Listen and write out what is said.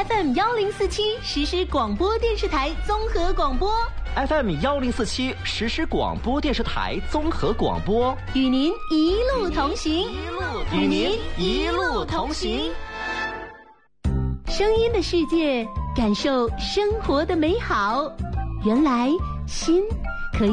FM1047实时广播电视台综合广播 FM1047实时广播电视台综合广播， 与您一路同行， 与您一路同行。 声音的世界，感受生活的美好。原来心